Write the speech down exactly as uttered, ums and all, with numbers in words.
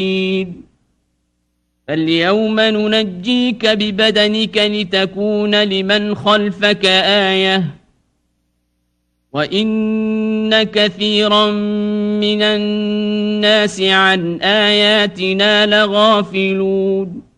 فاليوم ننجيك ببدنك لتكون لمن خلفك آية وإن كثيرا من الناس عن آياتنا لغافلون